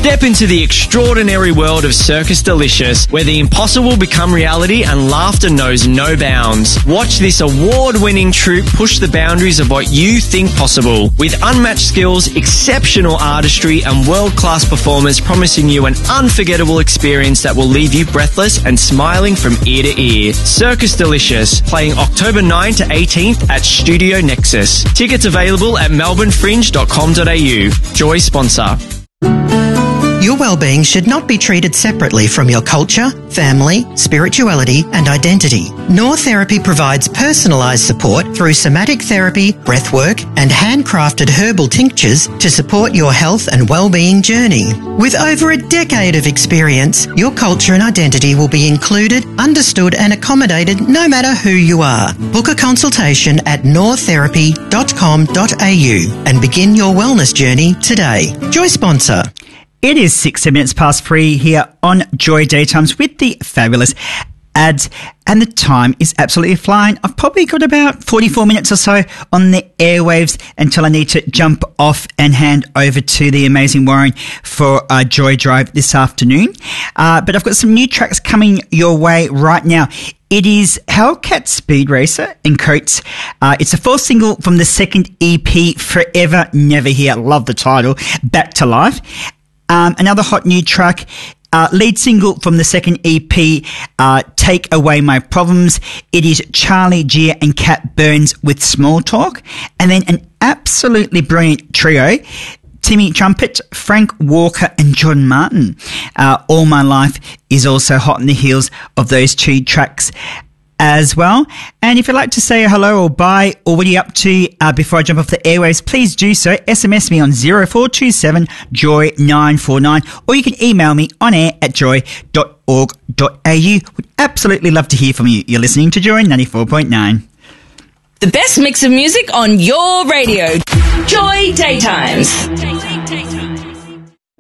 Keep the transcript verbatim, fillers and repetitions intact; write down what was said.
Step into the extraordinary world of Circus Delicious, where the impossible become reality and laughter knows no bounds. Watch this award-winning troupe push the boundaries of what you think possible. With unmatched skills, exceptional artistry and world-class performers promising you an unforgettable experience that will leave you breathless and smiling from ear to ear. Circus Delicious, playing October ninth to eighteenth at Studio Nexus. Tickets available at melbourne fringe dot com dot a u. Joy sponsor. Your well-being should not be treated separately from your culture, family, spirituality and identity. Noor Therapy provides personalised support through somatic therapy, breathwork and handcrafted herbal tinctures to support your health and well-being journey. With over a decade of experience, your culture and identity will be included, understood and accommodated no matter who you are. Book a consultation at noor therapy dot com dot a u and begin your wellness journey today. Joy sponsor. It is sixty minutes past three here on Joy Daytimes with the fabulous ads, and the time is absolutely flying. I've probably got about forty-four minutes or so on the airwaves until I need to jump off and hand over to the amazing Warren for uh, Joy Drive this afternoon. Uh, but I've got some new tracks coming your way right now. It is Hellcat Speed Racer in Coates. Uh, it's the fourth single from the second E P, Forever Never Here. Love the title, Back to Life. Um, another hot new track, uh, lead single from the second E P, uh, Take Away My Problems. It is Charlie Gear and Kat Burns with Small Talk. And then an absolutely brilliant trio, Timmy Trumpet, Frank Walker and John Martin. Uh, All My Life is also hot on the heels of those two tracks as well. And if you'd like to say hello or bye or what are you up to uh, before I jump off the airwaves, please do so. S M S me on zero four two seven joy nine four nine or you can email me on air at joy dot org dot a u. Would absolutely love to hear from you. You're listening to Joy ninety-four point nine. The best mix of music on your radio. Joy Daytimes.